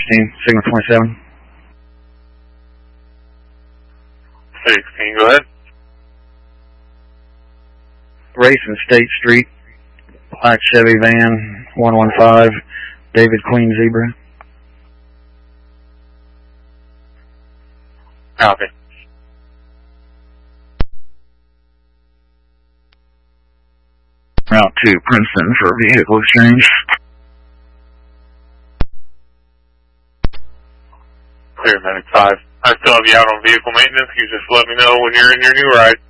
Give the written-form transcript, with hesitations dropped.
16, signal 27. 16, go ahead. Racing State Street, black Chevy van, 115, David Queen Zebra. Copy. Route to Princeton for vehicle exchange. Clear, Medic 5. I still have you out on vehicle maintenance. You just let me know when you're in your new ride.